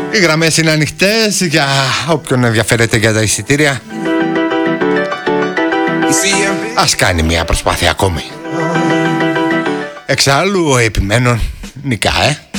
Οι γραμμές είναι ανοιχτές για όποιον ενδιαφέρεται για τα εισιτήρια. Ας κάνει μια προσπάθεια ακόμη. Εξάλλου ο επιμένων νικά,